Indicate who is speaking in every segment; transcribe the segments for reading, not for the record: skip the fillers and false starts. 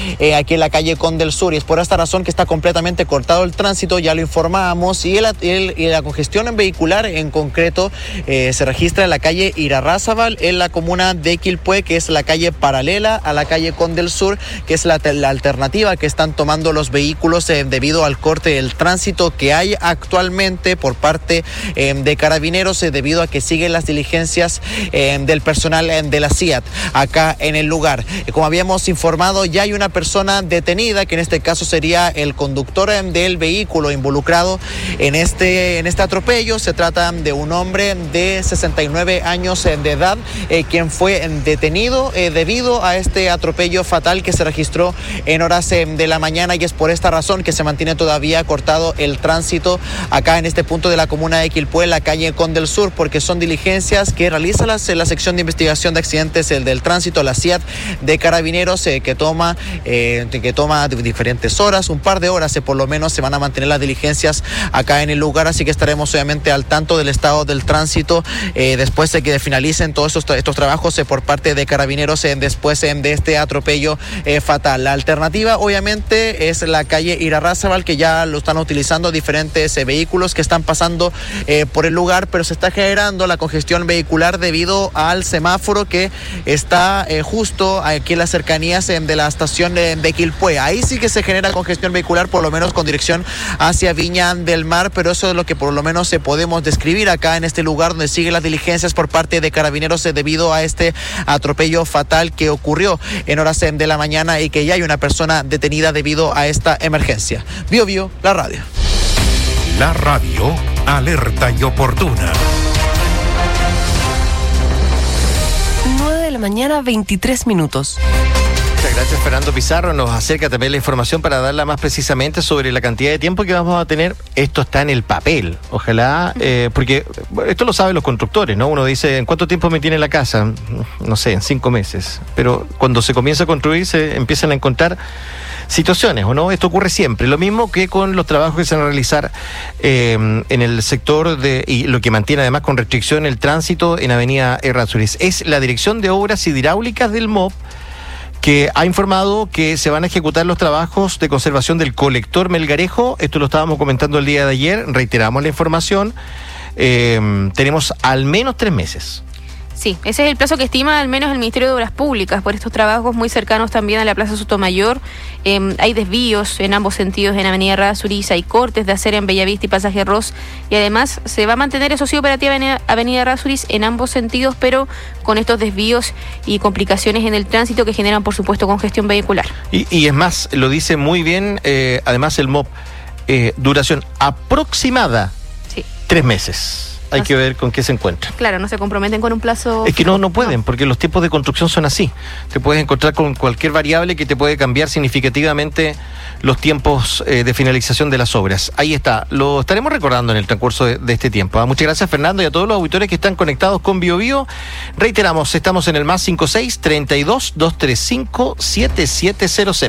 Speaker 1: aquí en la calle Conde del Sur, y es por esta razón que está completamente cortado el tránsito, ya lo informábamos, y la congestión vehicular en concreto se registra en la calle Irarrázaval, en la comuna de Quilpué, que es la calle paralela a la calle Conde del Sur, que es la alternativa que están tomando los vehículos debido al corte del tránsito que hay actualmente por parte de Carabineros, debido a que siguen las diligencias del personal de la CIAT acá en el lugar. Como habíamos informado, ya hay una persona detenida, que en este caso sería el conductor del vehículo involucrado en este atropello. Se trata de un hombre de 69 años de edad, quien fue detenido debido a este atropello fatal que se registró en horas de la mañana, y es por esta razón que se mantiene todavía cortado el tránsito acá en este punto de la comuna de Quilpué, la calle Conde del Sur, porque son diligencias que realiza la sección de investigación de accidentes del tránsito, la CIAT de Carabineros, que toma diferentes horas, un par de horas por lo menos se van a mantener las diligencias acá en el lugar, así que estaremos obviamente al tanto del estado del tránsito después de que finalicen todos estos trabajos por parte de Carabineros después de este atropello fatal. La alternativa obviamente es la calle Irarrázaval, que ya lo están utilizando diferentes vehículos que están pasando por el lugar, pero se está generando la congestión vehicular debido al semáforo que está justo aquí en las cercanías de la estación de Quilpué. Ahí sí que se genera congestión vehicular, por lo menos con dirección hacia Viña del Mar, pero eso es lo que por lo menos podemos describir acá en este lugar donde siguen las diligencias por parte de Carabineros debido a este atropello fatal que ocurrió en horas de la mañana y que ya hay una persona detenida debido a esta emergencia. Bio, la radio.
Speaker 2: La radio, alerta y oportuna.
Speaker 3: 9:23 a.m. Muchas
Speaker 4: gracias, Fernando Pizarro. Nos acerca también la información para darla más precisamente sobre la cantidad de tiempo que vamos a tener. Esto está en el papel, ojalá, porque esto lo saben los constructores, ¿no? Uno dice, ¿en cuánto tiempo me tiene la casa? No sé, en 5 meses. Pero cuando se comienza a construir se empiezan a encontrar situaciones, ¿o no? Esto ocurre siempre. Lo mismo que con los trabajos que se van a realizar en el sector y lo que mantiene además con restricción el tránsito en Avenida Errázuriz. Es la Dirección de Obras Hidráulicas del MOP que ha informado que se van a ejecutar los trabajos de conservación del colector Melgarejo. Esto lo estábamos comentando el día de ayer, reiteramos la información. Tenemos al menos 3 meses.
Speaker 5: Sí, ese es el plazo que estima al menos el Ministerio de Obras Públicas por estos trabajos muy cercanos también a la Plaza Sotomayor. Hay desvíos en ambos sentidos en Avenida Errázuriz, hay cortes de acera en Bellavista y Pasaje Ross, y además se va a mantener, eso sí, operativa Avenida Errázuriz en ambos sentidos, pero con estos desvíos y complicaciones en el tránsito que generan, por supuesto, congestión vehicular. Y
Speaker 4: es más, lo dice muy bien, además el MOP, duración aproximada, sí, 3 meses. Hay que ver con qué se encuentran.
Speaker 5: Claro, no se comprometen con un plazo.
Speaker 4: Es que no pueden, porque los tiempos de construcción son así. Te puedes encontrar con cualquier variable que te puede cambiar significativamente los tiempos de finalización de las obras. Ahí está, lo estaremos recordando en el transcurso de este tiempo. Muchas gracias, Fernando, y a todos los auditores que están conectados con BioBio. Reiteramos, estamos en el +56 32 235 7700.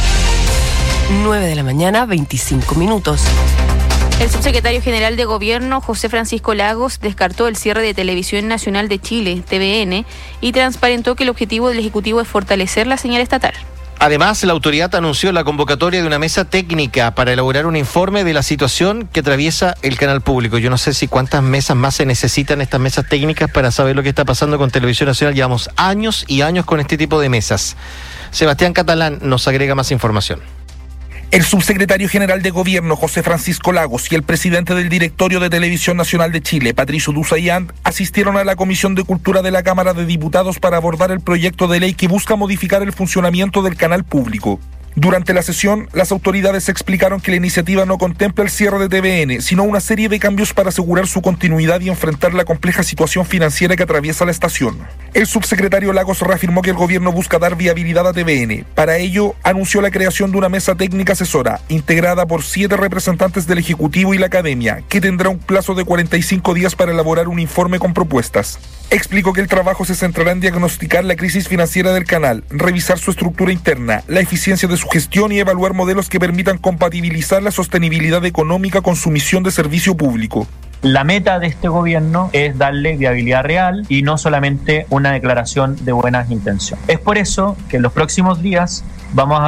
Speaker 3: 9:25 a.m.
Speaker 5: El subsecretario general de Gobierno, José Francisco Lagos, descartó el cierre de Televisión Nacional de Chile, TVN, y transparentó que el objetivo del Ejecutivo es fortalecer la señal estatal.
Speaker 4: Además, la autoridad anunció la convocatoria de una mesa técnica para elaborar un informe de la situación que atraviesa el canal público. Yo no sé si cuántas mesas más se necesitan, estas mesas técnicas, para saber lo que está pasando con Televisión Nacional. Llevamos años y años con este tipo de mesas. Sebastián Catalán nos agrega más información.
Speaker 6: El subsecretario general de Gobierno, José Francisco Lagos, y el presidente del directorio de Televisión Nacional de Chile, Patricio Duzayant, asistieron a la Comisión de Cultura de la Cámara de Diputados para abordar el proyecto de ley que busca modificar el funcionamiento del canal público. Durante la sesión, las autoridades explicaron que la iniciativa no contempla el cierre de TVN, sino una serie de cambios para asegurar su continuidad y enfrentar la compleja situación financiera que atraviesa la estación. El subsecretario Lagos reafirmó que el gobierno busca dar viabilidad a TVN. Para ello, anunció la creación de una mesa técnica asesora, integrada por 7 representantes del Ejecutivo y la Academia, que tendrá un plazo de 45 días para elaborar un informe con propuestas. Explicó que el trabajo se centrará en diagnosticar la crisis financiera del canal, revisar su estructura interna, la eficiencia de su gestión y evaluar modelos que permitan compatibilizar la sostenibilidad económica con su misión de servicio público.
Speaker 7: La meta de este gobierno es darle viabilidad real y no solamente una declaración de buenas intenciones. Es por eso que en los próximos días vamos a